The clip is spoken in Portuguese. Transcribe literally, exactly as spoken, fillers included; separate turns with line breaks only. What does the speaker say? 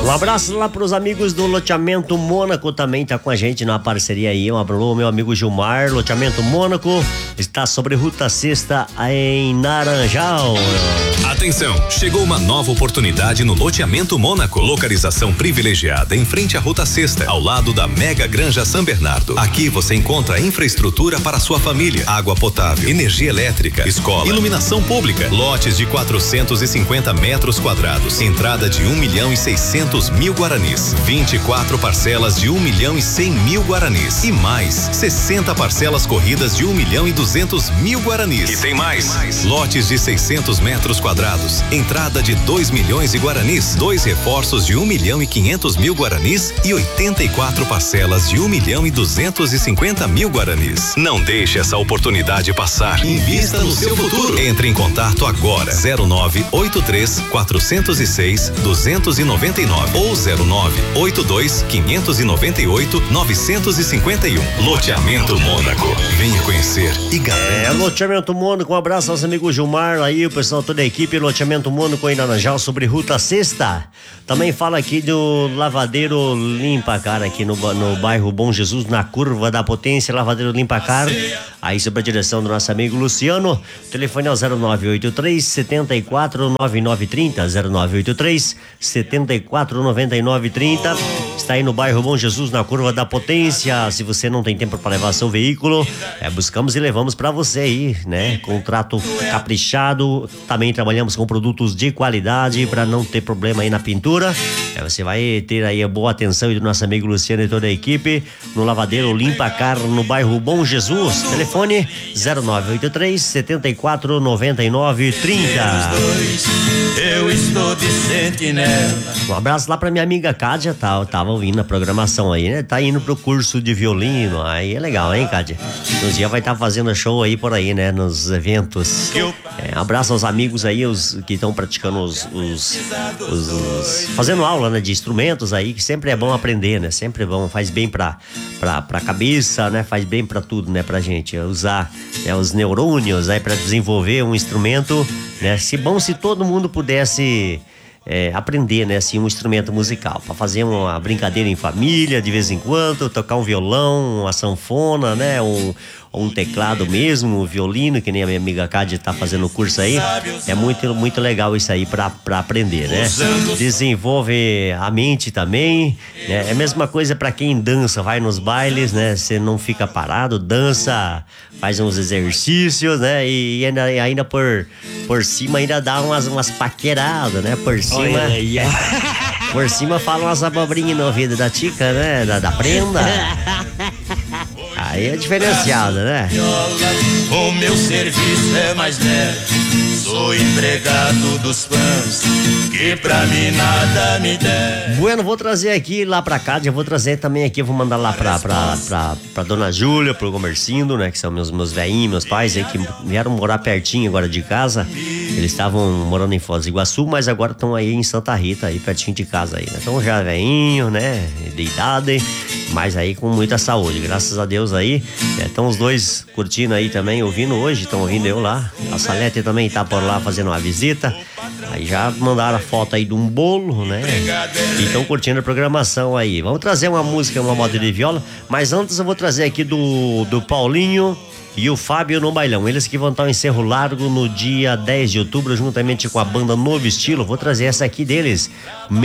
Um abraço lá pros amigos do Loteamento Mônaco, também tá com a gente na parceria aí. Um abraço, meu amigo Gilmar. Loteamento Mônaco está sobre Ruta Sexta em Naranjal.
Atenção, chegou uma nova oportunidade no Loteamento Mônaco. Localização privilegiada em frente à Ruta Sexta, ao lado da Mega Granja São Bernardo. Aqui você encontra infraestrutura para sua família, água potável, energia elétrica, escola, iluminação pública, lotes de quatrocentos e cinquenta metros quadrados, entrada de um milhão e seiscentos mil guaranis, vinte e quatro parcelas de um milhão e cem mil guaranis e mais sessenta parcelas corridas de um milhão e duzentos mil guaranis. E tem mais, lotes de seiscentos metros quadrados, entrada de dois milhões de guaranis, dois reforços de um milhão e quinhentos mil guaranis e oitenta e quatro parcelas de um milhão e duzentos e cinquenta mil guaranis. Não deixe essa oportunidade passar. Invista no seu futuro. Entre em contato agora. zero nove oito três quatro zero seis dois nove nove ou zero nove oito dois cinco nove oito nove cinco um. Loteamento Mônaco. Venha conhecer e garanta.
É, Loteamento Mônaco, um abraço aos amigos Gilmar aí, o pessoal, toda a equipe Loteamento Mônaco em Naranjal, sobre Ruta Sexta. Também fala aqui do Lavadeiro Limpa Car aqui no, no bairro Bom Jesus, na curva da Potência. Lavadeiro Limpa Car, aí sob a direção do nosso amigo Luciano. O telefone é o zero nove oito três sete quatro nove nove três zero, zero nove oito três sete quatro nove nove três zero. Está aí no bairro Bom Jesus, na curva da Potência. Se você não tem tempo para levar seu veículo, é, buscamos e levamos para você aí, né? Contrato caprichado. Também trabalhamos com produtos de qualidade para não ter problema aí na pintura. É, você vai ter aí a boa atenção do nosso amigo Luciano e toda a equipe no Lavadeiro Limpa Car, no bairro Bom Jesus. Telefone zero nove oito três sete quatro nove nove três zero.
Eu estou de sentinela.
Um abraço lá pra minha amiga Cádia, tá, tava ouvindo a programação aí, né? Tá indo pro curso de violino, aí é legal, hein, Cádia? Um dia vai estar tá fazendo show aí por aí, né? Nos eventos. É, um abraço aos amigos aí, os que estão praticando os, os, os, os fazendo aula, né? De instrumentos aí, que sempre é bom aprender, né? Sempre é bom, faz bem pra, pra, pra cabeça, né? Faz bem pra tudo, né? Pra gente usar, né, os neurônios aí pra desenvolver um instrumento, né? Se bom se todo mundo pudesse é, aprender, né, assim, um instrumento musical, para fazer uma brincadeira em família de vez em quando, tocar um violão, uma sanfona, né, um, um teclado mesmo, um violino, que nem a minha amiga Cádia tá fazendo o curso aí. É muito, muito legal isso aí para para aprender, né? Desenvolve a mente também, né? É a mesma coisa para quem dança, vai nos bailes, né? Você não fica parado, dança, faz uns exercícios, né? E, e ainda, ainda por, por cima ainda dá umas, umas paqueradas, né? Por cima. Olha, por cima fala umas abobrinhas no ouvido da tica, né? Da, da prenda. Aí é diferenciado, né?
O meu serviço é mais leve. Sou empregado dos fãs, que pra mim nada me der.
Bueno, vou trazer aqui lá pra cá, já vou trazer também aqui, vou mandar lá pra, pra, pra, pra Dona Júlia, pro Gomercindo, né? Que são meus, meus velhinhos, meus pais aí, que vieram morar pertinho agora de casa. Eles estavam morando em Foz do Iguaçu, mas agora estão aí em Santa Rita, aí pertinho de casa aí, né? Então já velhinho, né? De idade, mas aí com muita saúde, graças a Deus aí. Estão os dois curtindo aí também, ouvindo hoje, estão ouvindo eu lá. A Salete também tá por lá fazendo uma visita. Aí já mandaram a foto aí de um bolo, né? E estão curtindo a programação aí. Vamos trazer uma música, uma moda de viola, mas antes eu vou trazer aqui do, do Paulinho e o Fábio no bailão. Eles que vão estar em Cerro Largo no dia dez de outubro, juntamente com a banda Novo Estilo. Vou trazer essa aqui deles.